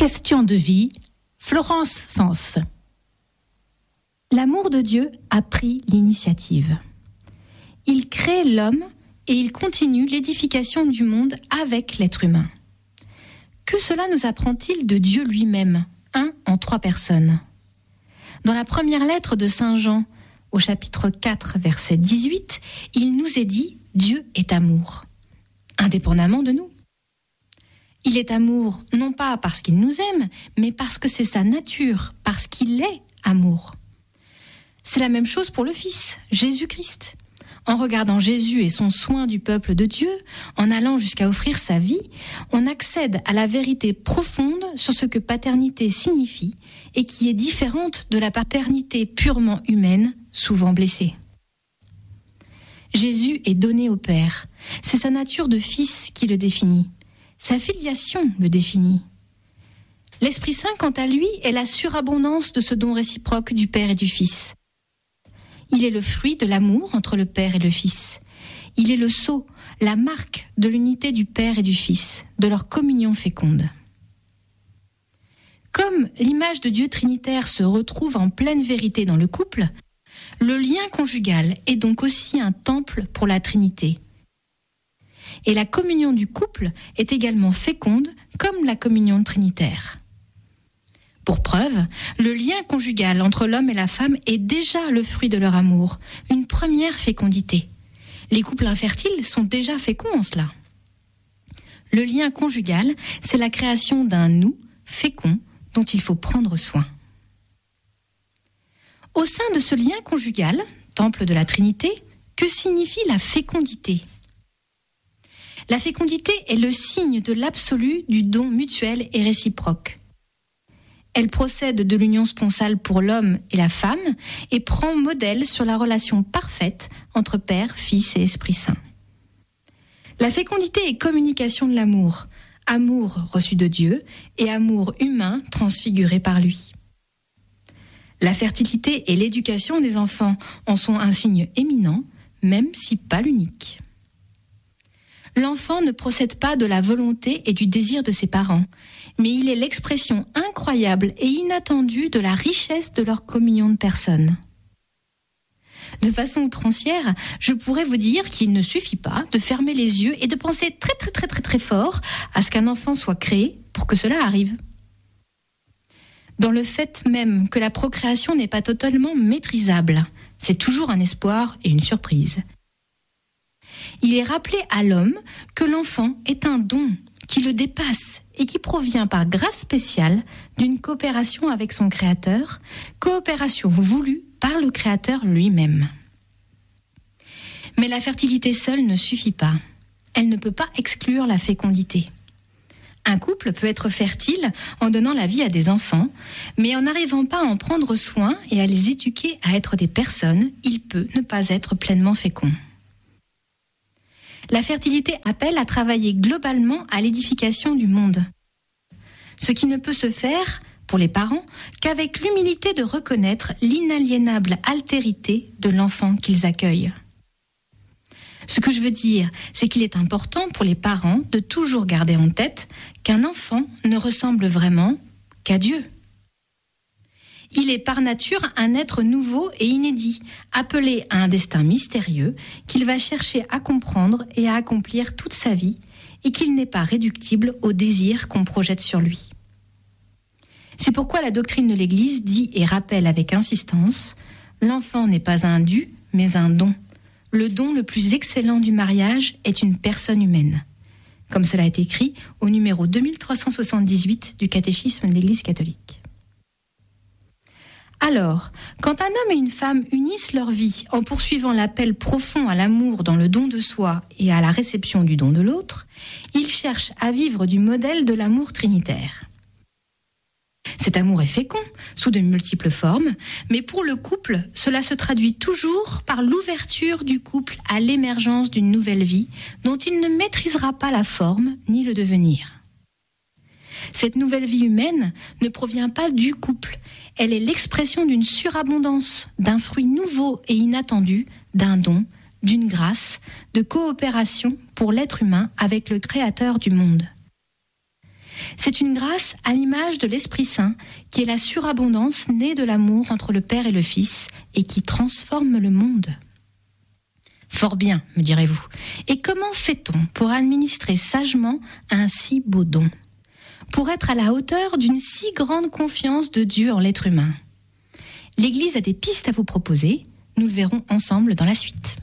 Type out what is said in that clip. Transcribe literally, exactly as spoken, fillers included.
Question de vie, Florence Sens. L'amour de Dieu a pris l'initiative. Il crée l'homme et il continue l'édification du monde avec l'être humain. Que cela nous apprend-il de Dieu lui-même, un en trois personnes ? Dans la première lettre de Saint Jean, au chapitre quatre, verset dix-huit, il nous est dit « Dieu est amour », indépendamment de nous. Il est amour non pas parce qu'il nous aime, mais parce que c'est sa nature, parce qu'il est amour. C'est la même chose pour le Fils, Jésus-Christ. En regardant Jésus et son soin du peuple de Dieu, en allant jusqu'à offrir sa vie, on accède à la vérité profonde sur ce que paternité signifie et qui est différente de la paternité purement humaine, souvent blessée. Jésus est donné au Père. C'est sa nature de fils qui le définit. Sa filiation le définit. L'Esprit Saint, quant à lui, est la surabondance de ce don réciproque du Père et du Fils. Il est le fruit de l'amour entre le Père et le Fils. Il est le sceau, la marque de l'unité du Père et du Fils, de leur communion féconde. Comme l'image de Dieu trinitaire se retrouve en pleine vérité dans le couple, le lien conjugal est donc aussi un temple pour la Trinité. Et la communion du couple est également féconde comme la communion trinitaire. Pour preuve, le lien conjugal entre l'homme et la femme est déjà le fruit de leur amour, une première fécondité. Les couples infertiles sont déjà féconds en cela. Le lien conjugal, c'est la création d'un nous fécond dont il faut prendre soin. Au sein de ce lien conjugal, temple de la Trinité, que signifie la fécondité ? La fécondité est le signe de l'absolu du don mutuel et réciproque. Elle procède de l'union sponsale pour l'homme et la femme et prend modèle sur la relation parfaite entre Père, Fils et Esprit Saint. La fécondité est communication de l'amour, amour reçu de Dieu et amour humain transfiguré par lui. La fertilité et l'éducation des enfants en sont un signe éminent, même si pas l'unique. L'enfant ne procède pas de la volonté et du désir de ses parents, mais il est l'expression incroyable et inattendue de la richesse de leur communion de personnes. De façon outrancière, je pourrais vous dire qu'il ne suffit pas de fermer les yeux et de penser très très très très très fort à ce qu'un enfant soit créé pour que cela arrive. Dans le fait même que la procréation n'est pas totalement maîtrisable, c'est toujours un espoir et une surprise. Il est rappelé à l'homme que l'enfant est un don qui le dépasse et qui provient par grâce spéciale d'une coopération avec son Créateur, coopération voulue par le Créateur lui-même. Mais la fertilité seule ne suffit pas. Elle ne peut pas exclure la fécondité. Un couple peut être fertile en donnant la vie à des enfants, mais en n'arrivant pas à en prendre soin et à les éduquer à être des personnes, il peut ne pas être pleinement fécond. La fertilité appelle à travailler globalement à l'édification du monde. Ce qui ne peut se faire, pour les parents, qu'avec l'humilité de reconnaître l'inaliénable altérité de l'enfant qu'ils accueillent. Ce que je veux dire, c'est qu'il est important pour les parents de toujours garder en tête qu'un enfant ne ressemble vraiment qu'à Dieu. Il est par nature un être nouveau et inédit, appelé à un destin mystérieux qu'il va chercher à comprendre et à accomplir toute sa vie, et qu'il n'est pas réductible aux désirs qu'on projette sur lui. C'est pourquoi la doctrine de l'Église dit et rappelle avec insistance « L'enfant n'est pas un dû, mais un don. Le don le plus excellent du mariage est une personne humaine. » Comme cela est écrit au numéro deux mille trois cent soixante-dix-huit du catéchisme de l'Église catholique. Alors, quand un homme et une femme unissent leur vie en poursuivant l'appel profond à l'amour dans le don de soi et à la réception du don de l'autre, ils cherchent à vivre du modèle de l'amour trinitaire. Cet amour est fécond, sous de multiples formes, mais pour le couple, cela se traduit toujours par l'ouverture du couple à l'émergence d'une nouvelle vie dont il ne maîtrisera pas la forme ni le devenir. Cette nouvelle vie humaine ne provient pas du couple. Elle est l'expression d'une surabondance, d'un fruit nouveau et inattendu, d'un don, d'une grâce, de coopération pour l'être humain avec le Créateur du monde. C'est une grâce à l'image de l'Esprit Saint, qui est la surabondance née de l'amour entre le Père et le Fils, et qui transforme le monde. Fort bien, me direz-vous. Et comment fait-on pour administrer sagement un si beau don ? Pour être à la hauteur d'une si grande confiance de Dieu en l'être humain ? L'Église a des pistes à vous proposer. Nous le verrons ensemble dans la suite.